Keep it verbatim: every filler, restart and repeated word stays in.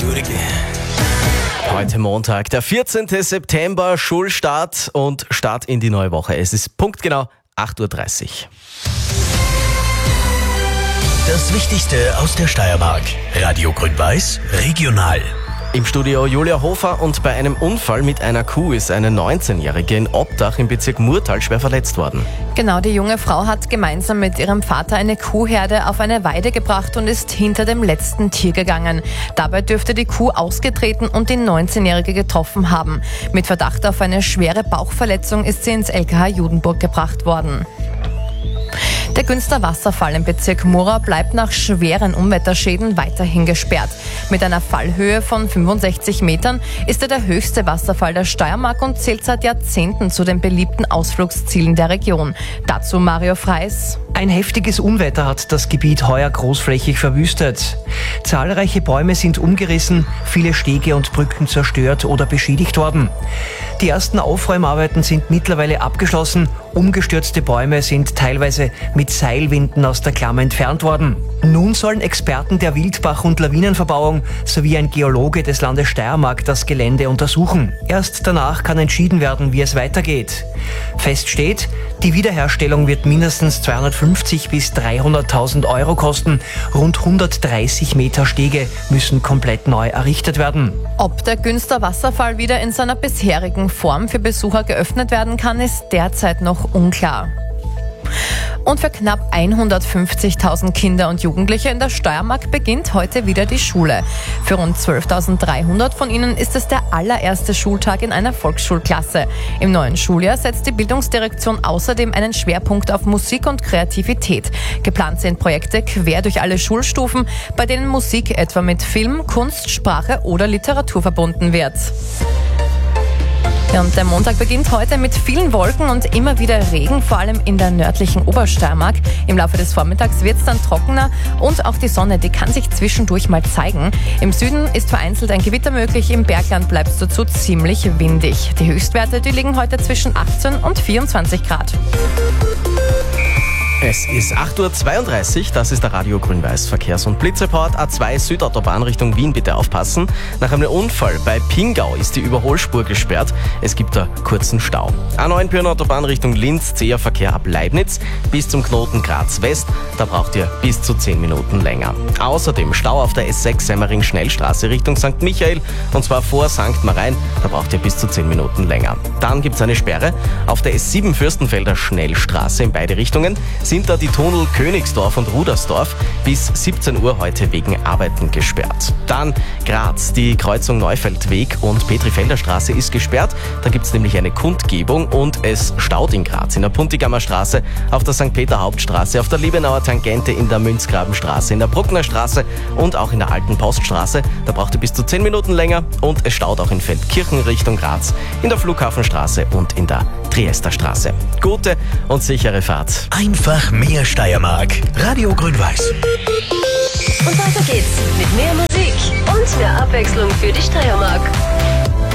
Heute Montag, der vierzehnten September, Schulstart und Start in die neue Woche. Es ist punktgenau acht Uhr dreißig. Das Wichtigste aus der Steiermark. Radio Grün-Weiß Regional. Im Studio Julia Hofer, und bei einem Unfall mit einer Kuh ist eine neunzehnjährige in Obdach im Bezirk Murtal schwer verletzt worden. Genau, die junge Frau hat gemeinsam mit ihrem Vater eine Kuhherde auf eine Weide gebracht und ist hinter dem letzten Tier gegangen. Dabei dürfte die Kuh ausgetreten und die neunzehnjährige getroffen haben. Mit Verdacht auf eine schwere Bauchverletzung ist sie ins L K H Judenburg gebracht worden. Der Günster Wasserfall im Bezirk Murau bleibt nach schweren Unwetterschäden weiterhin gesperrt. Mit einer Fallhöhe von fünfundsechzig Metern ist er der höchste Wasserfall der Steiermark und zählt seit Jahrzehnten zu den beliebten Ausflugszielen der Region. Dazu Mario Freis. Ein heftiges Unwetter hat das Gebiet heuer großflächig verwüstet. Zahlreiche Bäume sind umgerissen, viele Stege und Brücken zerstört oder beschädigt worden. Die ersten Aufräumarbeiten sind mittlerweile abgeschlossen. Umgestürzte Bäume sind teilweise mit Seilwinden aus der Klamm entfernt worden. Nun sollen Experten der Wildbach- und Lawinenverbauung sowie ein Geologe des Landes Steiermark das Gelände untersuchen. Erst danach kann entschieden werden, wie es weitergeht. Fest steht, die Wiederherstellung wird mindestens zweihundertfünfzig bis dreihunderttausend Euro kosten. Rund hundertdreißig Meter Stege müssen komplett neu errichtet werden. Ob der Günster Wasserfall wieder in seiner bisherigen Form für Besucher geöffnet werden kann, ist derzeit noch unklar. Und für knapp hundertfünfzigtausend Kinder und Jugendliche in der Steiermark beginnt heute wieder die Schule. Für rund zwölftausenddreihundert von ihnen ist es der allererste Schultag in einer Volksschulklasse. Im neuen Schuljahr setzt die Bildungsdirektion außerdem einen Schwerpunkt auf Musik und Kreativität. Geplant sind Projekte quer durch alle Schulstufen, bei denen Musik etwa mit Film, Kunst, Sprache oder Literatur verbunden wird. Ja, und der Montag beginnt heute mit vielen Wolken und immer wieder Regen, vor allem in der nördlichen Obersteiermark. Im Laufe des Vormittags wird es dann trockener und auch die Sonne, die kann sich zwischendurch mal zeigen. Im Süden ist vereinzelt ein Gewitter möglich, im Bergland bleibt es dazu ziemlich windig. Die Höchstwerte, die liegen heute zwischen achtzehn und vierundzwanzig Grad. Es ist acht Uhr zweiunddreißig, das ist der Radio Grün-Weiß Verkehrs- und Blitzreport. A zwei Südautobahn Richtung Wien, bitte aufpassen. Nach einem Unfall bei Pingau ist die Überholspur gesperrt. Es gibt da kurzen Stau. A neun Pirnautobahn Richtung Linz, zäher Verkehr ab Leibniz bis zum Knoten Graz West. Da braucht ihr bis zu zehn Minuten länger. Außerdem Stau auf der S sechs Semmering-Schnellstraße Richtung Sankt Michael, und zwar vor Sankt Marein. Da braucht ihr bis zu zehn Minuten länger. Dann gibt es eine Sperre auf der S sieben Fürstenfelder Schnellstraße in beide Richtungen. Sind da die Tunnel Königsdorf und Rudersdorf bis siebzehn Uhr heute wegen Arbeiten gesperrt. Dann Graz, die Kreuzung Neufeldweg und Petrifelder Straße ist gesperrt. Da gibt es nämlich eine Kundgebung und es staut in Graz in der Puntigammer Straße, auf der Sankt Peter Hauptstraße, auf der Liebenauer Tangente, in der Münzgrabenstraße, in der Bruckner Straße und auch in der Alten Poststraße. Da braucht ihr bis zu zehn Minuten länger, und es staut auch in Feldkirchen Richtung Graz, in der Flughafenstraße und in der Triesterstraße. Gute und sichere Fahrt. Einfach mehr Steiermark. Radio Grün-Weiß. Und weiter geht's mit mehr Musik und mehr Abwechslung für die Steiermark.